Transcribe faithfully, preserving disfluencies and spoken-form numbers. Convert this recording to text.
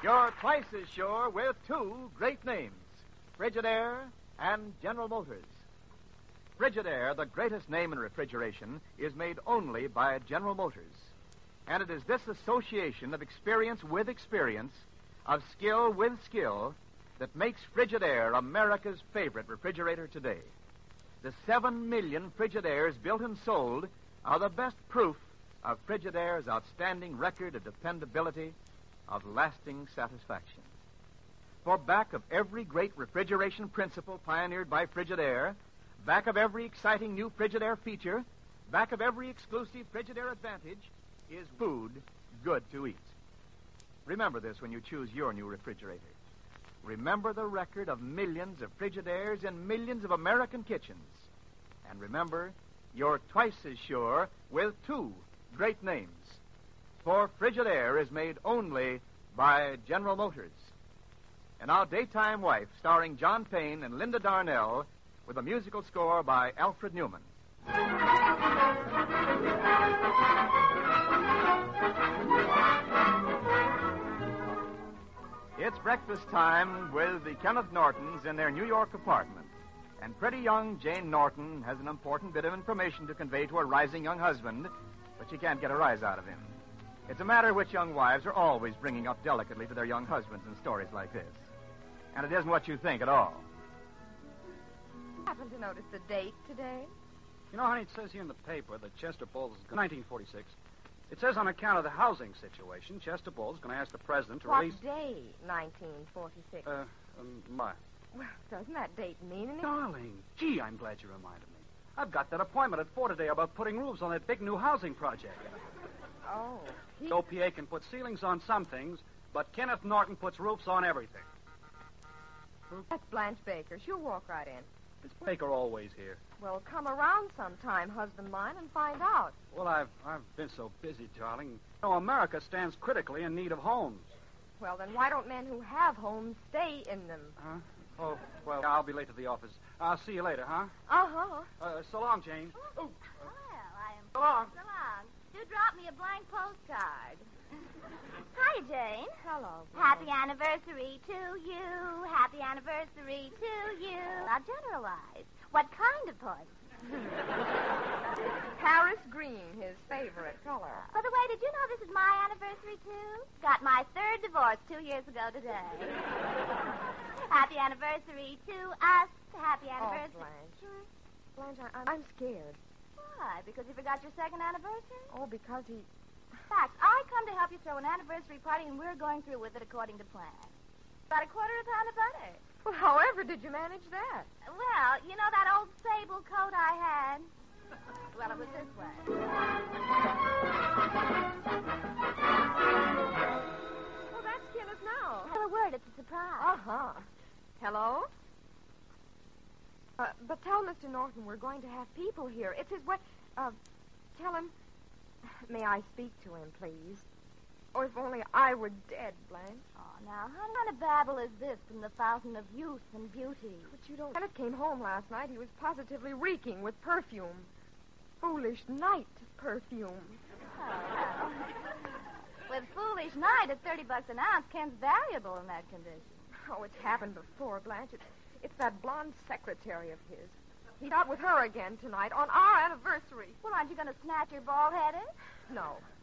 You're twice as sure with two great names, Frigidaire and General Motors. Frigidaire, the greatest name in refrigeration, is made only by General Motors. And it is this association of experience with experience, of skill with skill, that makes Frigidaire America's favorite refrigerator today. The seven million Frigidaires built and sold are the best proof of Frigidaire's outstanding record of dependability, of lasting satisfaction. For back of every great refrigeration principle pioneered by Frigidaire, back of every exciting new Frigidaire feature, back of every exclusive Frigidaire advantage, is food good to eat. Remember this when you choose your new refrigerator. Remember the record of millions of Frigidaires in millions of American kitchens. And remember, you're twice as sure with two great names. For Frigidaire is made only by General Motors. And Our Daytime Wife, starring John Payne and Linda Darnell, with a musical score by Alfred Newman. It's breakfast time with the Kenneth Nortons in their New York apartment. And pretty young Jane Norton has an important bit of information to convey to her rising young husband, but she can't get a rise out of him. It's a matter which young wives are always bringing up delicately to their young husbands in stories like this. And it isn't what you think at all. Happen to notice the date today? You know, honey, it says here in the paper that Chester Bowles is nineteen forty-six. It says on account of the housing situation, Chester Bowles is going to ask the president to what release... What day, nineteen forty-six? Uh, um, my. Well, doesn't that date mean anything? Darling, gee, I'm glad you reminded me. I've got that appointment at four today about putting roofs on that big new housing project. Oh. He... O P A can put ceilings on some things, but Kenneth Norton puts roofs on everything. That's Blanche Baker. She'll walk right in. Is Baker always here? Well, come around sometime, husband mine, and find out. Well, I've I've been so busy, darling. You know, America stands critically in need of homes. Well, then why don't men who have homes stay in them? Huh? Oh, well, I'll be late to the office. I'll see you later, huh? Uh-huh. Uh, so long, Jane. Oh, well, I am... So long. So long. Do drop me a blank postcard. Hi, Jane. Hello. Happy anniversary to you. Happy anniversary to you. Now, generalize. What kind of poison? Paris green, his favorite color. By the way, did you know this is my anniversary, too? Got my third divorce two years ago today. Happy anniversary to us. Happy anniversary. Oh, Blanche. Hmm? Blanche, I, I'm scared. Why? Because you forgot your second anniversary? Oh, because he... Fact, I come to help you throw an anniversary party, and we're going through with it according to plan. About a quarter of a pound of butter. Well, however did you manage that? Well, you know that old sable coat I had? Well, it was this way. Well, that's Kenneth now. Tell a word, it's a surprise. Uh-huh. Hello? Uh, but tell Mister Norton we're going to have people here. It's his way... Uh, tell him... May I speak to him, please? Or if only I were dead, Blanche. Oh, now, how kind of babble is this from the fountain of youth and beauty? But you don't... Kenneth came home last night. He was positively reeking with perfume. Foolish night perfume. Oh, with foolish night at thirty bucks an ounce, Ken's valuable in that condition. Oh, it's happened before, Blanche. It's, it's that blonde secretary of his. He's out with her again tonight on our anniversary. Well, aren't you going to snatch her bald-headed? No.